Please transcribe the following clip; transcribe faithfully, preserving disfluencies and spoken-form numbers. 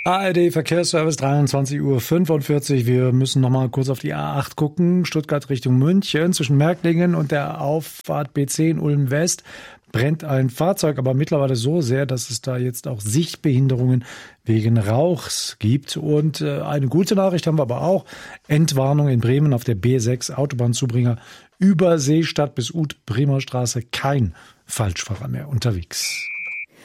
A R D Verkehrsservice, dreiundzwanzig Uhr fünfundvierzig. Wir müssen noch mal kurz auf die A acht gucken. Stuttgart Richtung München. Zwischen Märklingen und der Auffahrt B zehn Ulm West brennt ein Fahrzeug, aber mittlerweile so sehr, dass es da jetzt auch Sichtbehinderungen wegen Rauchs gibt. Und äh, eine gute Nachricht haben wir aber auch. Entwarnung in Bremen auf der B sechs Autobahnzubringer über Seestadt bis Ut-Bremer Straße. Kein Falschfahrer mehr unterwegs.